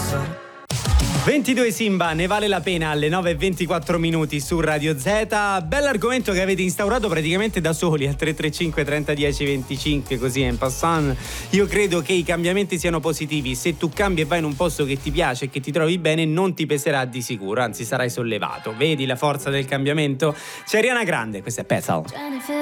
22 Simba, ne vale la pena alle 9:24 minuti su Radio Z. Bell'argomento che avete instaurato praticamente da soli al 335 30 10 25, così en passant. Io credo che i cambiamenti siano positivi. Se tu cambi e vai in un posto che ti piace e che ti trovi bene, non ti peserà di sicuro, anzi sarai sollevato. Vedi la forza del cambiamento? C'è Ariana Grande, questa è Petal.